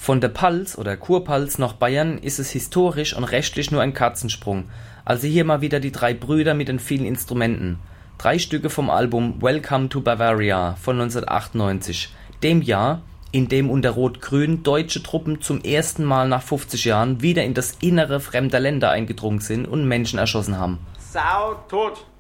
Von der Palz oder Kurpfalz nach Bayern ist es historisch und rechtlich nur ein Katzensprung. Also hier mal wieder die drei Brüder mit den vielen Instrumenten. 3 Stücke vom Album Welcome to Bavaria von 1998, dem Jahr, in dem unter Rot-Grün deutsche Truppen zum ersten Mal nach 50 Jahren wieder in das Innere fremder Länder eingedrungen sind und Menschen erschossen haben. Sau tot!